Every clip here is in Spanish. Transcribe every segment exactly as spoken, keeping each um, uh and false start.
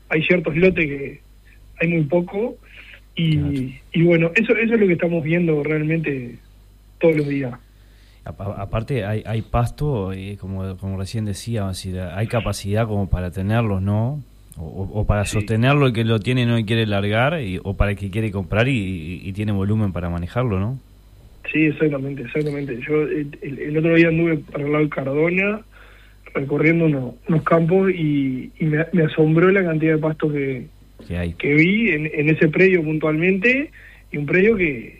hay ciertos lotes que hay muy poco, y, claro. y bueno, eso, eso es lo que estamos viendo realmente todos los días. Aparte hay, hay pasto, eh, como, como recién decía, hay capacidad como para tenerlos, ¿no? O, o para sí. sostenerlo el que lo tiene no quiere largar, y, o para el que quiere comprar y, y, y tiene volumen para manejarlo, ¿no? Sí, exactamente, exactamente. Yo el, el otro día anduve para el lado de Cardona, recorriendo unos, unos campos, y, y me, me asombró la cantidad de pasto que, que, hay. que vi en, en ese predio puntualmente, y un predio que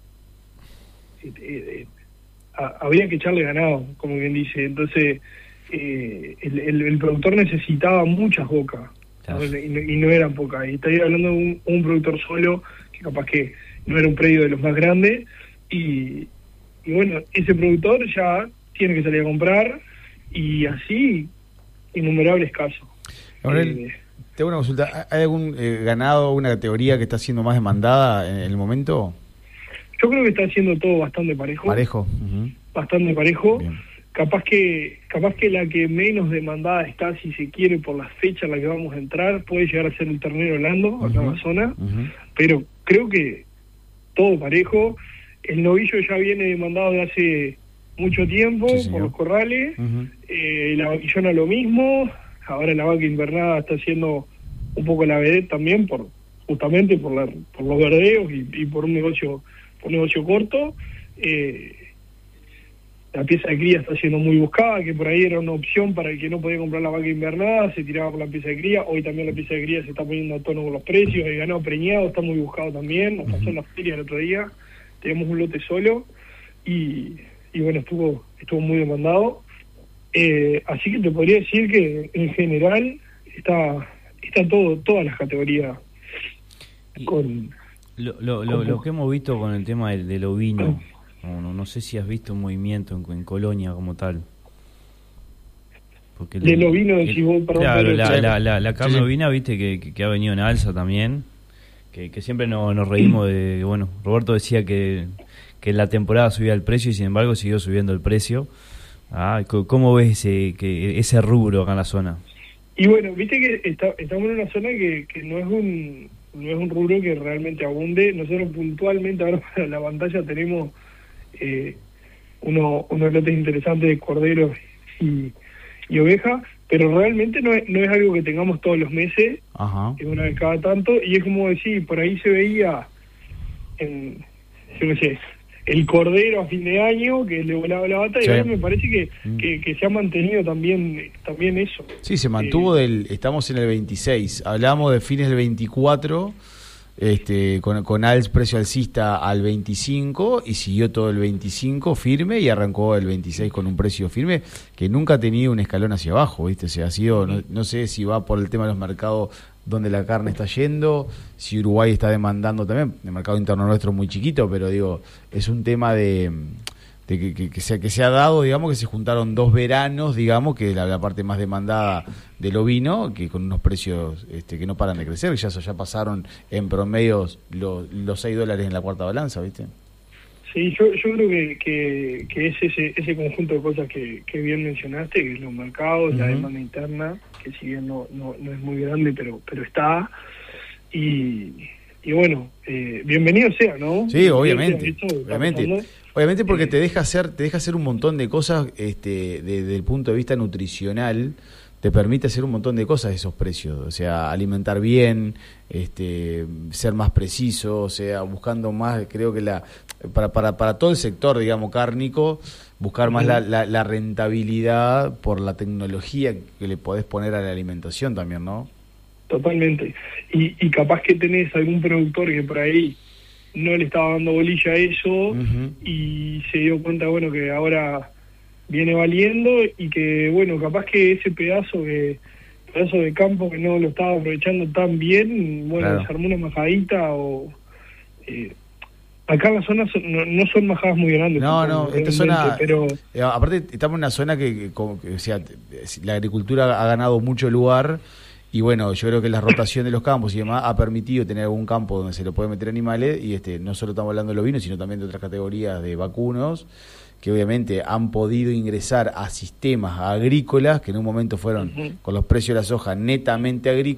eh, eh, a, había que echarle ganado, como bien dice. Entonces eh, el, el, el productor necesitaba muchas bocas, claro. ¿no? y, no, y no eran pocas. Y estaría hablando de un, un productor solo, que capaz que no era un predio de los más grandes, y, y bueno, ese productor ya tiene que salir a comprar, y así innumerables casos. Gabriel, eh, te hago una consulta. ¿Hay algún eh, ganado, una categoría que está siendo más demandada en el momento? Yo creo que está haciendo todo bastante parejo. Parejo. Uh-huh. Bastante parejo. Bien. Capaz que capaz que la que menos demandada está, si se quiere, por la fecha en la que vamos a entrar, puede llegar a ser el ternero holando, uh-huh. acá en la zona. Uh-huh. Pero creo que todo parejo. El novillo ya viene demandado de hace mucho tiempo, sí, por los corrales. Uh-huh. eh, la vaquillona lo mismo. Ahora la vaca invernada está haciendo un poco la vedette también, por justamente por, la, por los verdeos y, y por un negocio por un negocio corto. Eh, la pieza de cría está siendo muy buscada, que por ahí era una opción para el que no podía comprar la vaca invernada, se tiraba por la pieza de cría. Hoy también la pieza de cría se está poniendo a tono con los precios. El ganado preñado está muy buscado también. Nos pasó en la feria el otro día, tenemos un lote solo, y, y bueno, estuvo estuvo muy demandado. Eh, así que te podría decir que en general está está todo todas las categorías con lo, lo, lo, lo que hemos visto con el tema del, del ovino. No, no sé si has visto un movimiento en, en Colonia como tal. Porque del ovino decís vos, perdón. Claro, la, la, la, la, la carne sí, sí. ovina, viste, que, que, que ha venido en alza también. Que, que siempre nos, nos reímos de, bueno, Roberto decía que, que en la temporada subía el precio y sin embargo siguió subiendo el precio. Ah, ¿cómo ves ese, que, ese rubro acá en la zona? Y bueno, viste que está, estamos en una zona que, que no es un no es un rubro que realmente abunde. Nosotros puntualmente ahora para la pantalla tenemos eh, uno, unos lotes interesantes de corderos y, y ovejas, pero realmente no es, no es algo que tengamos todos los meses. Ajá. Es una vez cada tanto, y es como decir, por ahí se veía en, yo no sé, el cordero a fin de año que le volaba la bata, sí. Y ahora me parece que, mm. que, que se ha mantenido también también eso. Sí, se mantuvo eh, del, estamos en el veintiséis, hablamos de fines del veinticuatro, este, con, con al precio alcista al veinticinco, y siguió todo el veinticinco firme y arrancó el veintiséis con un precio firme que nunca ha tenido un escalón hacia abajo, ¿viste? O sea, ha sido, no, no sé si va por el tema de los mercados donde la carne está yendo, si Uruguay está demandando también, el mercado interno nuestro es muy chiquito, pero digo, es un tema de, de que, que, que, se, que se ha dado, digamos, que se juntaron dos veranos, digamos, que es la, la parte más demandada del ovino, que con unos precios este, que no paran de crecer, ya, ya pasaron en promedio los, los seis dólares en la cuarta balanza, ¿viste? Sí, yo yo creo que, que, que es ese ese conjunto de cosas que, que bien mencionaste, que es los mercados, uh-huh. la demanda interna, que si bien no no, no es muy grande, pero pero está, y, y bueno, eh, bienvenido sea, ¿no? Sí, obviamente, sea, esto, obviamente, obviamente porque eh, te deja hacer te deja hacer un montón de cosas, este, desde el punto de vista nutricional. Te permite hacer un montón de cosas esos precios, o sea, alimentar bien, este, ser más preciso, o sea, buscando más, creo que la para para para todo el sector, digamos, cárnico, buscar más la, la, la rentabilidad por la tecnología que le podés poner a la alimentación también, ¿no? Totalmente. Y, y capaz que tenés algún productor que por ahí no le estaba dando bolilla a eso, uh-huh. y se dio cuenta, bueno, que ahora viene valiendo, y que bueno, capaz que ese pedazo de pedazo de campo que no lo estaba aprovechando tan bien, bueno, claro. se armó una majadita, o eh, acá en la zona son, no, no son majadas muy grandes. No, no, esta zona, pero eh, aparte estamos en una zona que, que, como, que o sea, la agricultura ha ganado mucho lugar, y bueno, yo creo que la rotación de los campos y demás ha permitido tener algún campo donde se le puede meter animales, y este no solo estamos hablando de los vinos, sino también de otras categorías de vacunos, que obviamente han podido ingresar a sistemas agrícolas que en un momento fueron, uh-huh. con los precios de la soja netamente agrícolas,